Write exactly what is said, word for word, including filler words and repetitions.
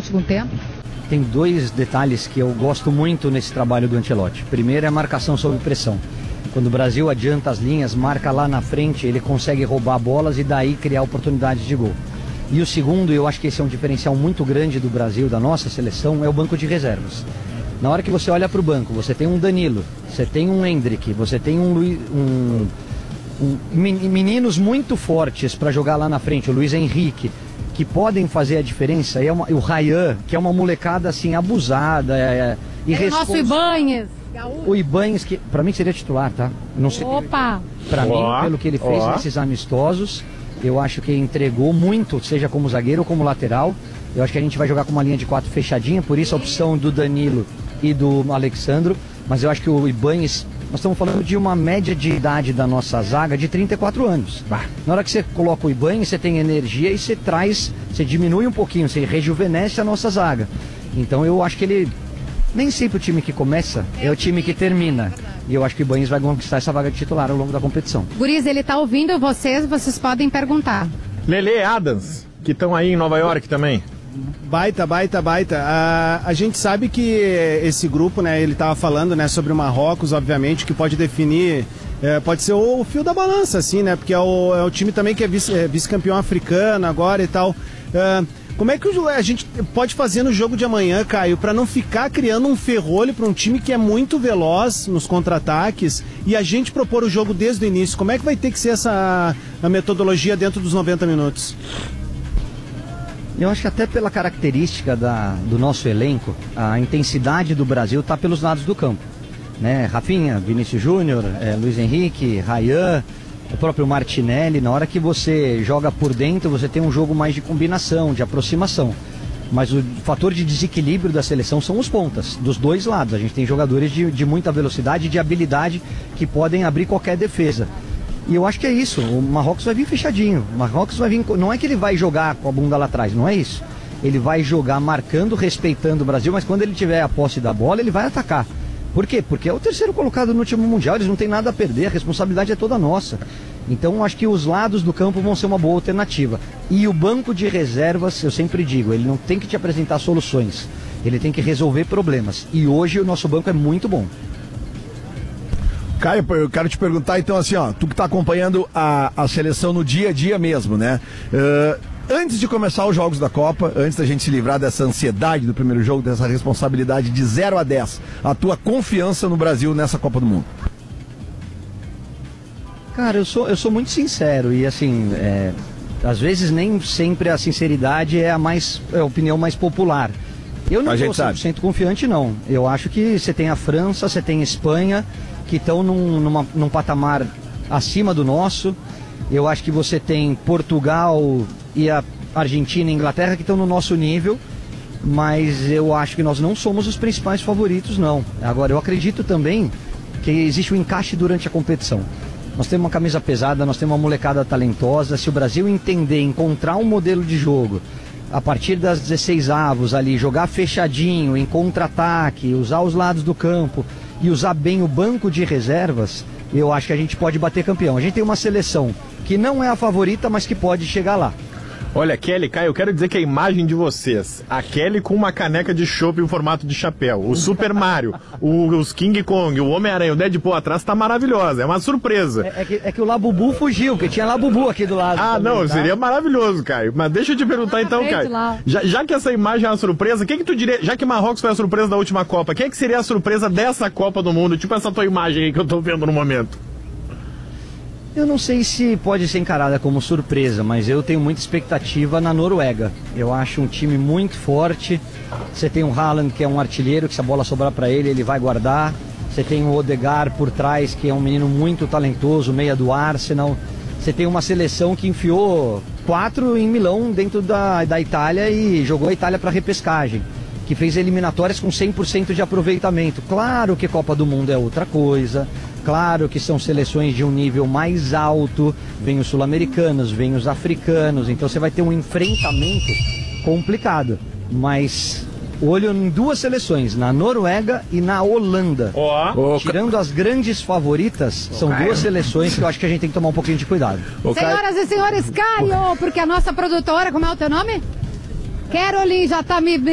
no segundo tempo? Tem dois detalhes que eu gosto muito nesse trabalho do Ancelotti. Primeiro é a marcação sob pressão. Quando o Brasil adianta as linhas, marca lá na frente, ele consegue roubar bolas e daí criar oportunidades de gol. E o segundo, eu acho que esse é um diferencial muito grande do Brasil, da nossa seleção, é o banco de reservas. Na hora que você olha para o banco, você tem um Danilo, você tem um Endrick, você tem um, Luiz, um, um meninos muito fortes para jogar lá na frente, o Luiz Henrique, que podem fazer a diferença, e é uma, o Ryan, que é uma molecada assim abusada, é, é o nosso Ibanhes. O Ibanhes, que para mim seria titular, tá? Não sei. Opa! Para mim, pelo que ele fez ó. nesses amistosos, eu acho que entregou muito, seja como zagueiro ou como lateral. Eu acho que a gente vai jogar com uma linha de quatro fechadinha, por isso a opção do Danilo e do Alexandro. Mas eu acho que o Ibanhes, nós estamos falando de uma média de idade da nossa zaga de trinta e quatro anos. Bah. Na hora que você coloca o Ibanhes, você tem energia e você traz, você diminui um pouquinho, você rejuvenesce a nossa zaga. Então eu acho que ele, nem sempre o time que começa é o time que termina. E eu acho que o Ibanhes vai conquistar essa vaga de titular ao longo da competição. Guris, ele está ouvindo vocês, vocês podem perguntar. Lele Adams, que estão aí em Nova York também. Baita, baita, baita. A, a gente sabe que esse grupo, né, ele estava falando, né, sobre o Marrocos, obviamente, que pode definir, é, pode ser o, o fio da balança, assim, né, porque é o, é o time também que é, vice, é vice-campeão africano agora e tal. É, como é que a gente pode fazer no jogo de amanhã, Caio, para não ficar criando um ferrolho para um time que é muito veloz nos contra-ataques e a gente propor o jogo desde o início? Como é que vai ter que ser essa a metodologia dentro dos noventa minutos? Eu acho que até pela característica da, do nosso elenco, a intensidade do Brasil está pelos lados do campo, né? Rafinha, Vinícius Júnior, é, Luiz Henrique, Ryan, o próprio Martinelli. Na hora que você joga por dentro, você tem um jogo mais de combinação, de aproximação. Mas o fator de desequilíbrio da seleção são os pontas, dos dois lados. A gente tem jogadores de, de muita velocidade e de habilidade que podem abrir qualquer defesa. E eu acho que é isso, o Marrocos vai vir fechadinho, o Marrocos vai vir, não é que ele vai jogar com a bunda lá atrás, não é isso. Ele vai jogar marcando, respeitando o Brasil, mas quando ele tiver a posse da bola, ele vai atacar. Por quê? Porque é o terceiro colocado no último Mundial, eles não têm nada a perder, a responsabilidade é toda nossa. Então acho que os lados do campo vão ser uma boa alternativa. E o banco de reservas, eu sempre digo, ele não tem que te apresentar soluções, ele tem que resolver problemas. E hoje o nosso banco é muito bom. Caio, eu quero te perguntar então assim, ó, tu que tá acompanhando a, a seleção no dia a dia mesmo, né? Uh, antes de começar os jogos da Copa, antes da gente se livrar dessa ansiedade do primeiro jogo, dessa responsabilidade de zero a dez, a tua confiança no Brasil nessa Copa do Mundo? Cara, eu sou, eu sou muito sincero e assim, é, às vezes nem sempre a sinceridade é a, mais, é a opinião mais popular. Eu não estou cem por cento confiante, não. Eu acho que você tem a França, você tem a Espanha, que estão num, numa, num patamar acima do nosso. Eu acho que você tem Portugal e a Argentina e a Inglaterra que estão no nosso nível, mas eu acho que nós não somos os principais favoritos, não. Agora, eu acredito também que existe um encaixe durante a competição. Nós temos uma camisa pesada, nós temos uma molecada talentosa. Se o Brasil entender, encontrar um modelo de jogo a partir das dezesseis avos ali, jogar fechadinho, em contra-ataque, usar os lados do campo e usar bem o banco de reservas, eu acho que a gente pode bater campeão. A gente tem uma seleção que não é a favorita, mas que pode chegar lá. Olha, Kelly, Caio, eu quero dizer que a imagem de vocês, a Kelly com uma caneca de chopp em formato de chapéu, o Super Mario, o, os King Kong, o Homem-Aranha, o Deadpool atrás, tá maravilhosa, é uma surpresa. É, é, que, é que o Labubu fugiu, que tinha Labubu aqui do lado. Ah, também, não, tá? Seria maravilhoso, Caio. Mas deixa eu te perguntar ah, então, Caio. Já, já que essa imagem é uma surpresa, quem que tu diria, já que Marrocos foi a surpresa da última Copa, quem que seria a surpresa dessa Copa do Mundo? Tipo essa tua imagem aí que eu tô vendo no momento. Eu não sei se pode ser encarada como surpresa, mas eu tenho muita expectativa na Noruega. Eu acho um time muito forte. Você tem o Haaland, que é um artilheiro, que se a bola sobrar para ele, ele vai guardar. Você tem o Odegaard por trás, que é um menino muito talentoso, meia do Arsenal. Você tem uma seleção que enfiou quatro em Milão dentro da, da Itália e jogou a Itália para repescagem, que fez eliminatórias com cem por cento de aproveitamento. Claro que Copa do Mundo é outra coisa. Claro que são seleções de um nível mais alto, vem os sul-americanos, vem os africanos, então você vai ter um enfrentamento complicado. Mas olho em duas seleções, na Noruega e na Holanda. Oh. Tirando as grandes favoritas, são oh, duas seleções que eu acho que a gente tem que tomar um pouquinho de cuidado. Oh, Senhoras e senhores, Caio, porque a nossa produtora, como é o teu nome? Caroline já tá me